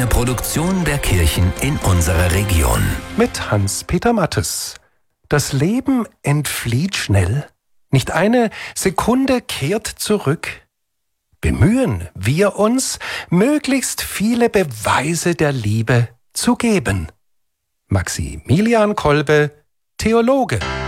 Eine Produktion der Kirchen in unserer Region. Mit Hans-Peter Mattes. Das Leben entflieht schnell. Nicht eine Sekunde kehrt zurück. Bemühen wir uns, möglichst viele Beweise der Liebe zu geben. Maximilian Kolbe, Theologe.